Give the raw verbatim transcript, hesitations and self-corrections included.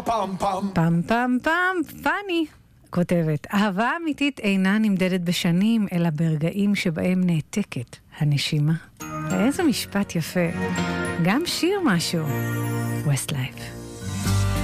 פעם פעם פעם פני כותבת, אהבה אמיתית אינה נמדדת בשנים, אלא ברגעים שבהם נעתקת הנשימה. איזה משפט יפה. גם שיר משהו. Westlife.